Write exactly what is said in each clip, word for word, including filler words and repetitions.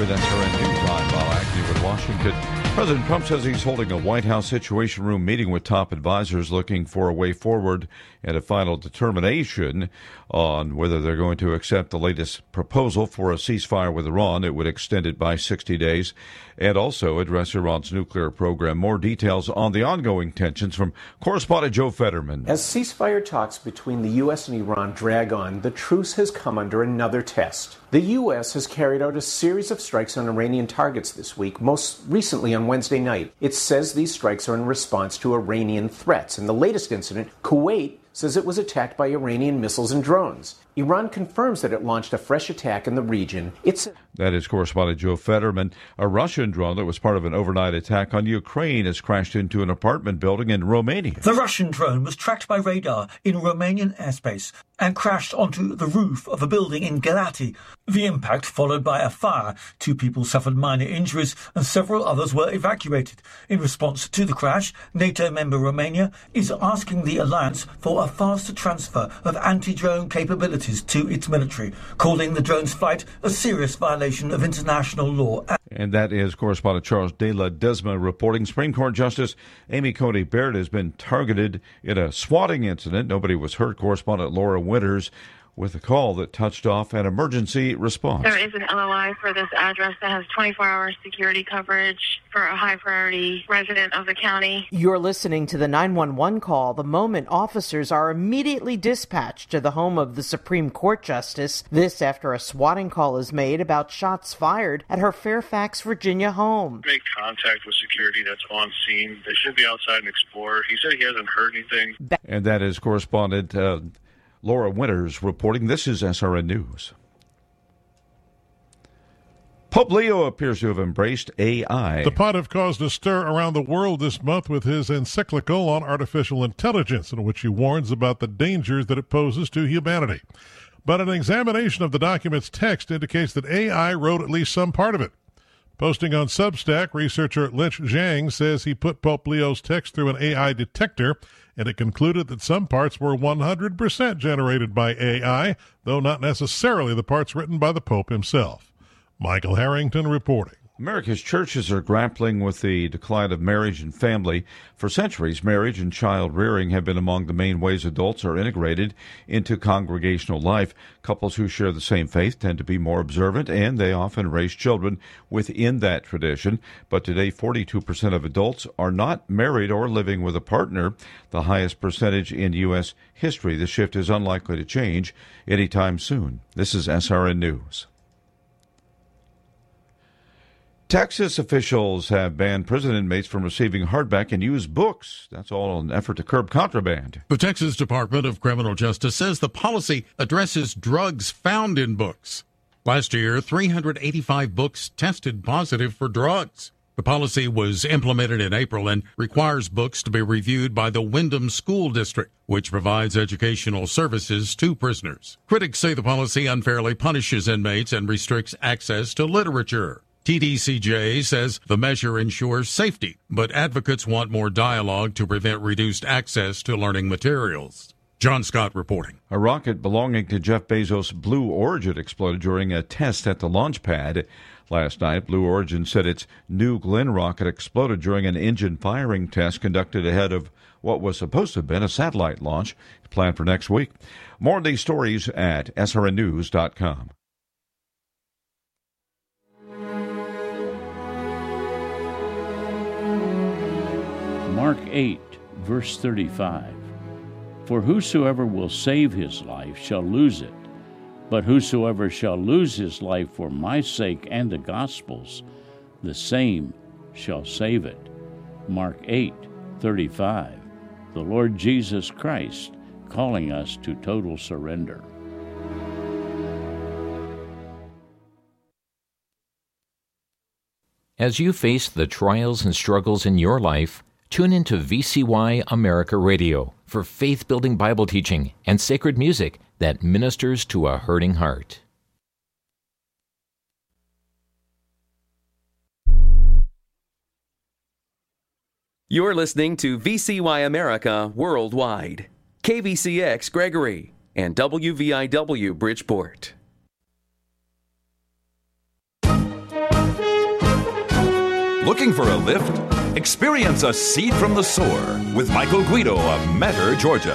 with S R N News. I'm Bob Agnew with Washington. President Trump says he's holding a White House Situation Room meeting with top advisors looking for a way forward and a final determination on whether they're going to accept the latest proposal for a ceasefire with Iran. It would extend it by sixty days and also address Iran's nuclear program. More details on the ongoing tensions from correspondent Joe Fetterman. As ceasefire talks between the U S and Iran drag on, the truce has come under another test. The U S has carried out a series of strikes on Iranian targets this week, most recently on Wednesday night. It says these strikes are in response to Iranian threats. In the latest incident, Kuwait says it was attacked by Iranian missiles and drones. Iran confirms that it launched a fresh attack in the region. It's That is correspondent Joe Fetterman. A Russian drone that was part of an overnight attack on Ukraine has crashed into an apartment building in Romania. The Russian drone was tracked by radar in Romanian airspace and crashed onto the roof of a building in Galati. The impact followed by a fire. Two people suffered minor injuries and several others were evacuated. In response to the crash, NATO member Romania is asking the alliance for a faster transfer of anti-drone capabilities to its military, calling the drone's flight a serious violation of international law. And that is correspondent Charles De La Desma reporting. Supreme Court Justice Amy Coney Barrett has been targeted in a swatting incident. Nobody was hurt. Correspondent Laura Winters with a call that touched off an emergency response. There is an L O I for this address that has twenty-four hour security coverage for a high-priority resident of the county. You're listening to the nine one one call the moment officers are immediately dispatched to the home of the Supreme Court Justice. This after a swatting call is made about shots fired at her Fairfax, Virginia home. Make contact with security that's on scene. They should be outside and explore. He said he hasn't heard anything. And that is correspondent uh, Laura Winters reporting. This is S R N News. Pope Leo appears to have embraced A I. The pontiff caused a stir around the world this month with his encyclical on artificial intelligence, in which he warns about the dangers that it poses to humanity. But an examination of the document's text indicates that A I wrote at least some part of it. Posting on Substack, researcher Lynch Zhang says he put Pope Leo's text through an A I detector, and it concluded that some parts were one hundred percent generated by A I, though not necessarily the parts written by the Pope himself. Michael Harrington reporting. America's churches are grappling with the decline of marriage and family. For centuries, marriage and child rearing have been among the main ways adults are integrated into congregational life. Couples who share the same faith tend to be more observant, and they often raise children within that tradition. But today, forty-two percent of adults are not married or living with a partner, the highest percentage in U S history. The shift is unlikely to change anytime soon. This is S R N News. Texas officials have banned prison inmates from receiving hardback and used books. That's all in an effort to curb contraband. The Texas Department of Criminal Justice says the policy addresses drugs found in books. Last year, three hundred eighty-five books tested positive for drugs. The policy was implemented in April and requires books to be reviewed by the Windham School District, which provides educational services to prisoners. Critics say the policy unfairly punishes inmates and restricts access to literature. T D C J says the measure ensures safety, but advocates want more dialogue to prevent reduced access to learning materials. John Scott reporting. A rocket belonging to Jeff Bezos' Blue Origin exploded during a test at the launch pad last night. Blue Origin said its New Glenn rocket exploded during an engine firing test conducted ahead of what was supposed to have been a satellite launch planned for next week. More of these stories at S R N news dot com. Mark eight, verse thirty-five. For whosoever will save his life shall lose it, but whosoever shall lose his life for my sake and the gospel's, the same shall save it. Mark eight, thirty-five. The Lord Jesus Christ calling us to total surrender. As you face the trials and struggles in your life, tune into V C Y America Radio for faith-building Bible teaching and sacred music that ministers to a hurting heart. You're listening to V C Y America Worldwide, K V C X Gregory, and W V I W Bridgeport. Looking for a lift? Experience a seat from the soar with Michael Guido of Metter, Georgia.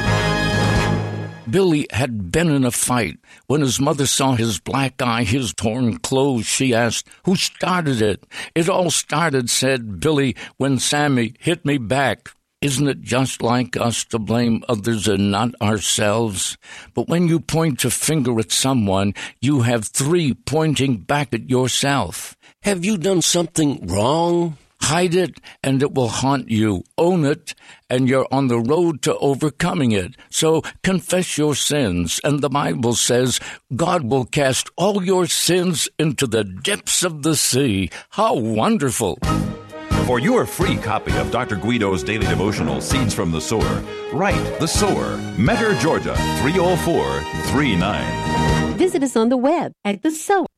Billy had been in a fight. When his mother saw his black eye, his torn clothes, she asked, "Who started it?" "It all started," said Billy, "when Sammy hit me back." Isn't it just like us to blame others and not ourselves? But when you point a finger at someone, you have three pointing back at yourself. Have you done something wrong? Hide it, and it will haunt you. Own it, and you're on the road to overcoming it. So confess your sins, and the Bible says God will cast all your sins into the depths of the sea. How wonderful! For your free copy of Doctor Guido's daily devotional, Seeds from the Sower, write The Sower, Metter, Georgia, three oh four three nine. Visit us on the web at The Sower.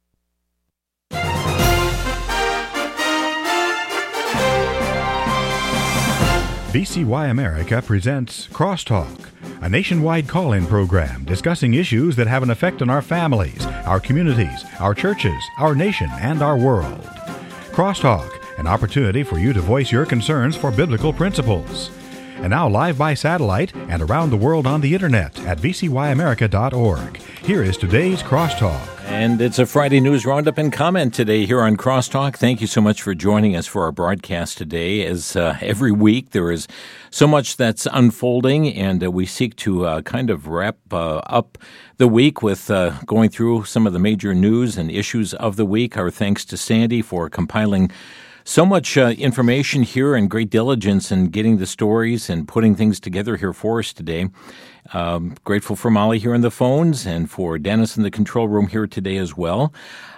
V C Y America presents Crosstalk, a nationwide call-in program discussing issues that have an effect on our families, our communities, our churches, our nation, and our world. Crosstalk, an opportunity for you to voice your concerns for biblical principles. And now live by satellite and around the world on the internet at v c y america dot org. Here is today's Crosstalk. And it's a Friday News Roundup and comment today here on Crosstalk. Thank you so much for joining us for our broadcast today. As uh, every week, there is so much that's unfolding, and uh, we seek to uh, kind of wrap uh, up the week with uh, going through some of the major news and issues of the week. Our thanks to Sandy for compiling so much uh, information here and great diligence in getting the stories and putting things together here for us today. Um, grateful for Molly here on the phones and for Dennis in the control room here today as well.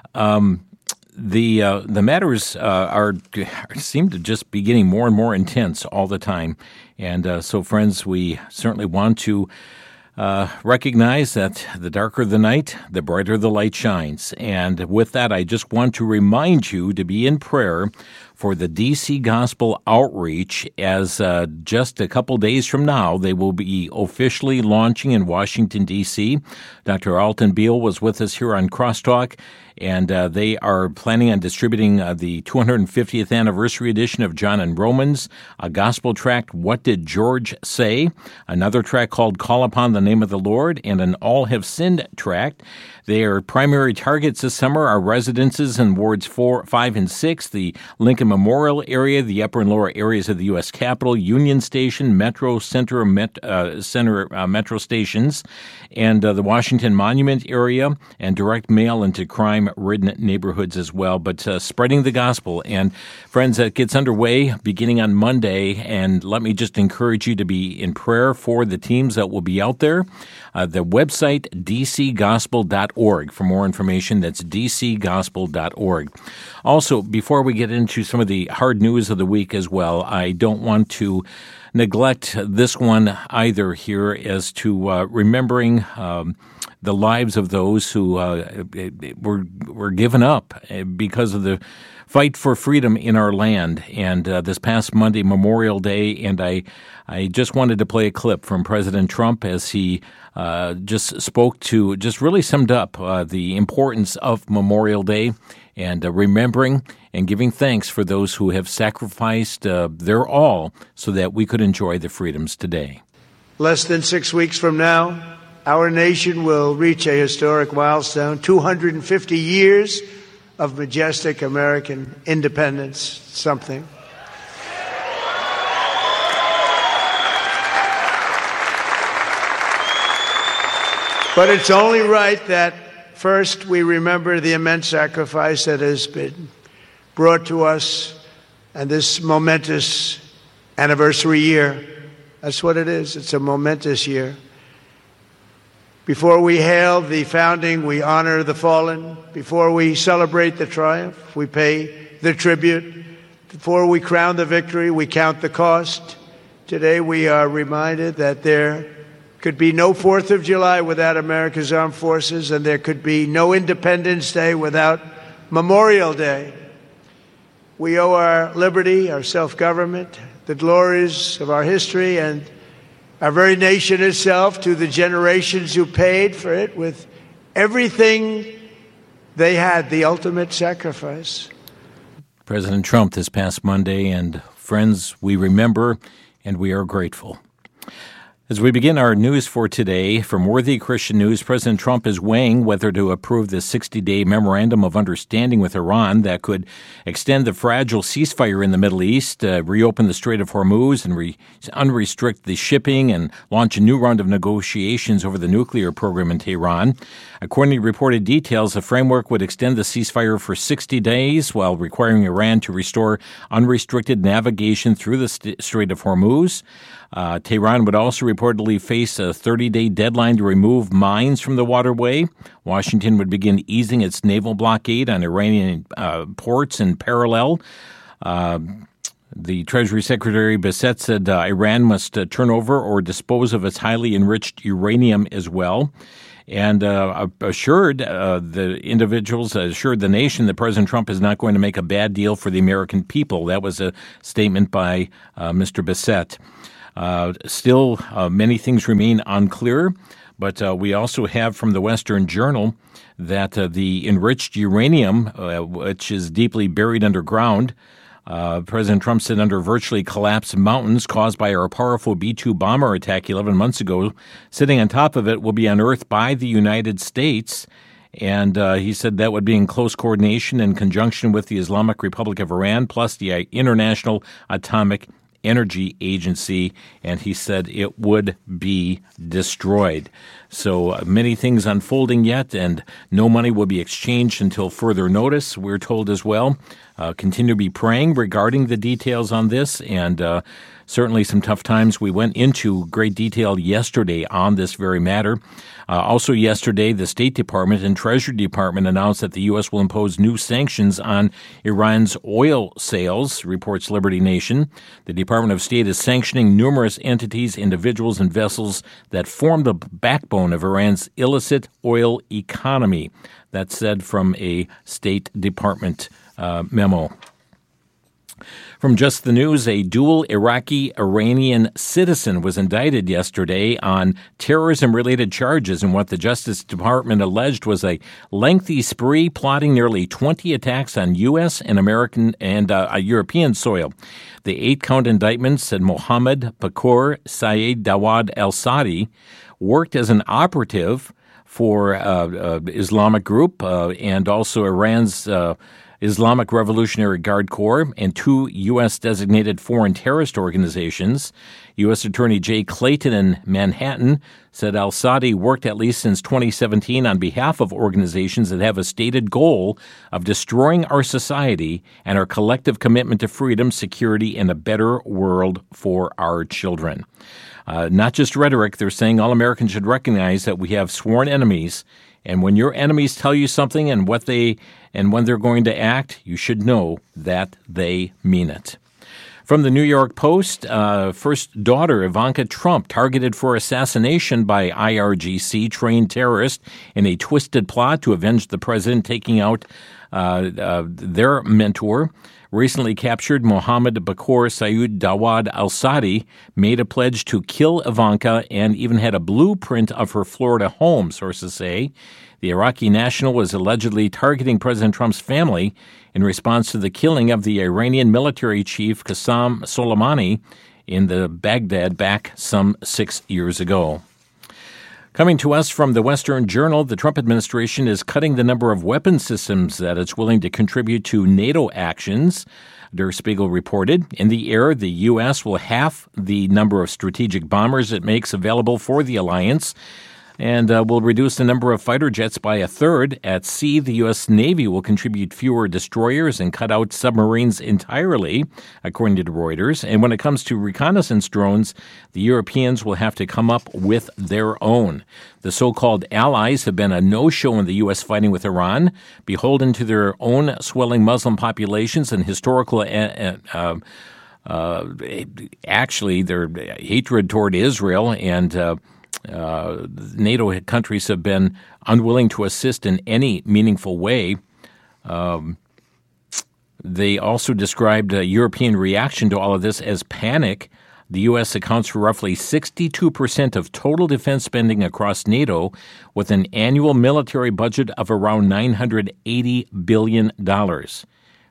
Um, the uh, the matters uh, are seem to just be getting more and more intense all the time. And uh, so, friends, we certainly want to Uh, recognize that the darker the night, the brighter the light shines. And with that, I just want to remind you to be in prayer for the D C Gospel Outreach, as uh, just a couple days from now, they will be officially launching in Washington, D C Doctor Alton Beal was with us here on Crosstalk, and uh, they are planning on distributing uh, the two hundred fiftieth anniversary edition of John and Romans, a gospel tract, What Did George Say?, another tract called Call Upon the Name of the Lord, and an All Have Sinned tract. Their primary targets this summer are residences in wards four, five, and six, the Lincoln Memorial area, the upper and lower areas of the U S Capitol, Union Station, Metro Center, Met, uh, Center uh, Metro stations, and uh, the Washington Monument area, and direct mail into crime-ridden neighborhoods as well. But uh, spreading the gospel. And friends, that gets underway beginning on Monday, and let me just encourage you to be in prayer for the teams that will be out there. Uh, the website, d c gospel dot org. For more information, that's d c gospel dot org. Also, before we get into some of the hard news of the week as well, I don't want to neglect this one either here as to uh, remembering um, the lives of those who uh, were were given up because of the fight for freedom in our land. And uh, this past Monday, Memorial Day, and I, I just wanted to play a clip from President Trump as he uh, just spoke to, just really summed up uh, the importance of Memorial Day and uh, remembering and giving thanks for those who have sacrificed uh, their all so that we could enjoy the freedoms today. Less than six weeks from now, our nation will reach a historic milestone, two hundred fifty years of majestic American independence, something. But it's only right that first we remember the immense sacrifice that has been brought to us and this momentous anniversary year. That's what it is. It's a momentous year. Before we hail the founding, we honor the fallen. Before we celebrate the triumph, we pay the tribute. Before we crown the victory, we count the cost. Today we are reminded that there could be no fourth of July without America's armed forces, and there could be no Independence Day without Memorial Day. We owe our liberty, our self-government, the glories of our history, and our very nation itself to the generations who paid for it with everything they had, the ultimate sacrifice. President Trump this past Monday, and friends, we remember and we are grateful. As we begin our news for today, from Worthy Christian News, President Trump is weighing whether to approve the sixty-day memorandum of understanding with Iran that could extend the fragile ceasefire in the Middle East, uh, reopen the Strait of Hormuz, and re- unrestrict the shipping and launch a new round of negotiations over the nuclear program in Tehran. According to reported details, the framework would extend the ceasefire for sixty days while requiring Iran to restore unrestricted navigation through the St- Strait of Hormuz. Uh, Tehran would also reportedly face a thirty-day deadline to remove mines from the waterway. Washington would begin easing its naval blockade on Iranian uh, ports in parallel. Uh, the Treasury Secretary Bassett said uh, Iran must uh, turn over or dispose of its highly enriched uranium as well. And uh, assured uh, the individuals, assured the nation that President Trump is not going to make a bad deal for the American people. That was a statement by uh, Mister Bassett. Uh, still, uh, many things remain unclear, but uh, we also have from the Western Journal that uh, the enriched uranium, uh, which is deeply buried underground, uh, President Trump said under virtually collapsed mountains caused by our powerful B two bomber attack eleven months ago, sitting on top of it will be unearthed by the United States. And uh, he said that would be in close coordination in conjunction with the Islamic Republic of Iran, plus the International Atomic Energy Agency, and he said it would be destroyed. So uh, many things unfolding yet, and no money will be exchanged until further notice, we're told as well. Uh, continue to be praying regarding the details on this, and uh, certainly some tough times. We went into great detail yesterday on this very matter. Uh, also yesterday, the State Department and Treasury Department announced that the U S will impose new sanctions on Iran's oil sales, reports Liberty Nation. The Department of State is sanctioning numerous entities, individuals, and vessels that form the backbone of Iran's illicit oil economy. That's said from a State Department uh, memo. From Just the News, a dual Iraqi-Iranian citizen was indicted yesterday on terrorism-related charges in what the Justice Department alleged was a lengthy spree plotting nearly twenty attacks on U S and American and uh, European soil. The eight-count indictment said Mohammed Bakour Saeed Dawad al-Sadi worked as an operative for uh, uh, Islamic group uh, and also Iran's uh, Islamic Revolutionary Guard Corps, and two U S designated foreign terrorist organizations. U S Attorney Jay Clayton in Manhattan said al-Sadi worked at least since twenty seventeen on behalf of organizations that have a stated goal of destroying our society and our collective commitment to freedom, security, and a better world for our children. Uh, not just rhetoric, they're saying all Americans should recognize that we have sworn enemies, and when your enemies tell you something and what they and when they're going to act, you should know that they mean it. From the New York Post, uh, first daughter Ivanka Trump targeted for assassination by I R G C-trained terrorists in a twisted plot to avenge the president taking out uh, uh, their mentor. Recently captured Mohammed Bakour Saeed Dawad al-Sadi made a pledge to kill Ivanka and even had a blueprint of her Florida home, sources say. The Iraqi national was allegedly targeting President Trump's family in response to the killing of the Iranian military chief Qasem Soleimani in the Baghdad back some six years ago. Coming to us from the Western Journal, the Trump administration is cutting the number of weapon systems that it's willing to contribute to NATO actions. Der Spiegel reported, in the air, the U S will halve the number of strategic bombers it makes available for the alliance, and uh, will reduce the number of fighter jets by a third. At sea, the U S. Navy will contribute fewer destroyers and cut out submarines entirely, according to Reuters. And when it comes to reconnaissance drones, the Europeans will have to come up with their own. The so-called allies have been a no-show in the U S fighting with Iran, beholden to their own swelling Muslim populations and historical uh, uh, uh, actually their hatred toward Israel, and uh, Uh, NATO countries have been unwilling to assist in any meaningful way. Um, they also described a European reaction to all of this as panic. The U S accounts for roughly sixty-two percent of total defense spending across NATO, with an annual military budget of around nine hundred eighty billion dollars.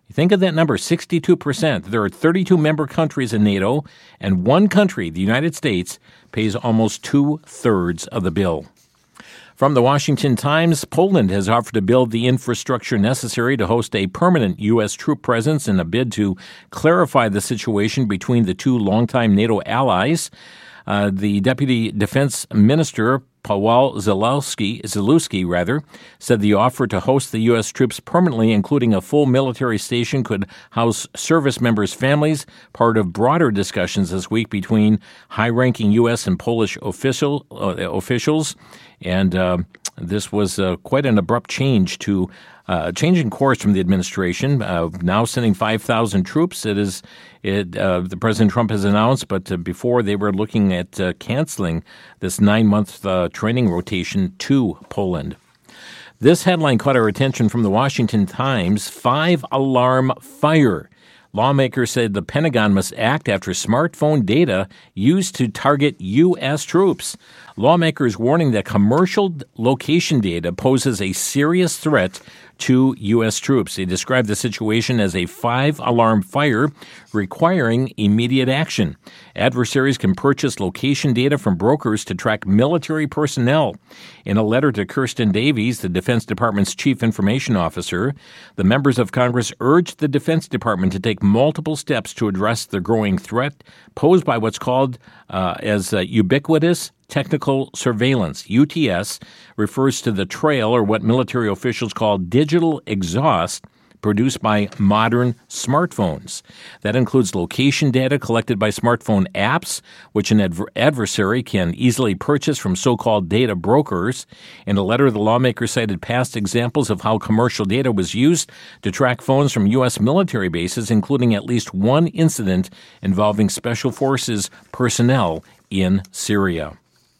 Think of that number, sixty-two percent. There are thirty-two member countries in NATO, and one country, the United States, pays almost two-thirds of the bill. From the Washington Times, Poland has offered to build the infrastructure necessary to host a permanent U S troop presence in a bid to clarify the situation between the two longtime NATO allies. Uh, the Deputy Defense Minister, Paweł Zalewski, Zalewski rather, said the offer to host the U S troops permanently, including a full military station, could house service members' families, part of broader discussions this week between high-ranking U S and Polish official, uh, officials. And uh, this was uh, quite an abrupt change to uh, changing course from the administration, uh, now sending five thousand troops. It is it uh, the President Trump has announced, but uh, before they were looking at uh, canceling this nine-month uh, training rotation to Poland. This headline caught our attention from the Washington Times, five-alarm fire. Lawmakers said the Pentagon must act after smartphone data used to target U S troops. Lawmakers warning that commercial location data poses a serious threat to U S troops. They described the situation as a five-alarm fire requiring immediate action. Adversaries can purchase location data from brokers to track military personnel. In a letter to Kirsten Davies, the Defense Department's chief information officer, the members of Congress urged the Defense Department to take multiple steps to address the growing threat posed by what's called uh, as uh, ubiquitous technical surveillance. U T S refers to the trail, or what military officials call digital exhaust, produced by modern smartphones. That includes location data collected by smartphone apps, which an adver- adversary can easily purchase from so-called data brokers. In a letter, the lawmaker cited past examples of how commercial data was used to track phones from U S military bases, including at least one incident involving Special Forces personnel in Syria.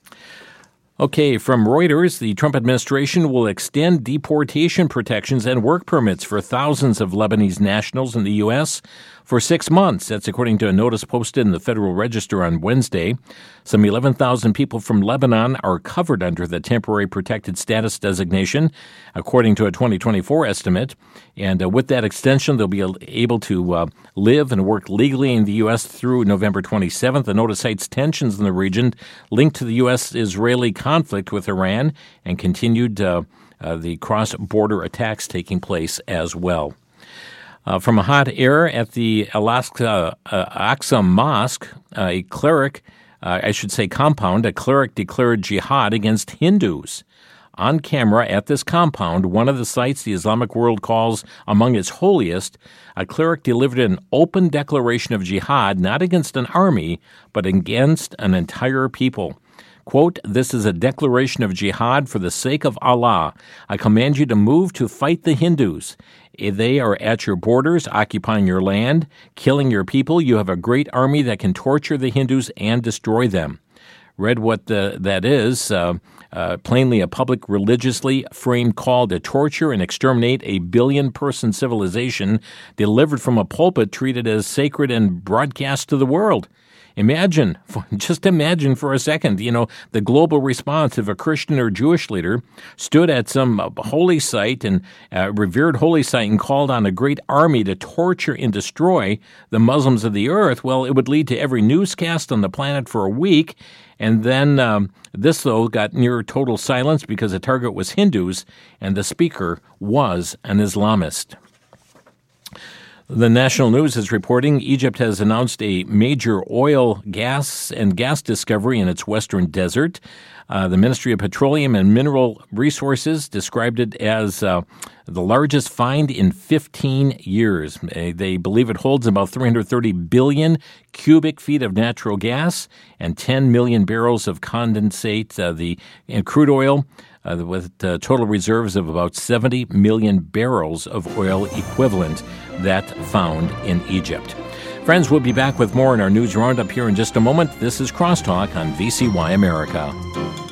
Okay, from Reuters, the Trump administration will extend deportation protections and work permits for thousands of Lebanese nationals in the U S for six months. That's according to a notice posted in the Federal Register on Wednesday. Some eleven thousand people from Lebanon are covered under the temporary protected status designation, according to a twenty twenty-four estimate. And uh, with that extension, they'll be able to uh, live and work legally in the U S through November twenty-seventh. The notice cites tensions in the region linked to the U S-Israeli conflict with Iran and continued uh, uh, the cross-border attacks taking place as well. Uh, from a hot air at the Alaska uh, Aqsa Mosque, uh, a cleric, uh, I should say compound, a cleric declared jihad against Hindus. On camera at this compound, one of the sites the Islamic world calls among its holiest, a cleric delivered an open declaration of jihad not against an army, but against an entire people. Quote, "This is a declaration of jihad for the sake of Allah. I command you to move to fight the Hindus. They are at your borders, occupying your land, killing your people. You have a great army that can torture the Hindus and destroy them." Read what the, that is, uh, uh, plainly a public religiously framed call to torture and exterminate a billion-person civilization delivered from a pulpit treated as sacred and broadcast to the world. Imagine, just imagine for a second, you know, the global response if a Christian or Jewish leader stood at some holy site and uh, revered holy site and called on a great army to torture and destroy the Muslims of the earth. Well, it would lead to every newscast on the planet for a week. And then um, this, though, got near total silence because the target was Hindus and the speaker was an Islamist. The National News is reporting Egypt has announced a major oil, gas, and gas discovery in its western desert. Uh, the Ministry of Petroleum and Mineral Resources described it as uh, the largest find in fifteen years. They believe it holds about three hundred thirty billion cubic feet of natural gas and ten million barrels of condensate, uh, the and crude oil, uh, with uh, total reserves of about seventy million barrels of oil equivalent that found in Egypt. Friends, we'll be back with more in our news roundup here in just a moment. This is Crosstalk on V C Y America.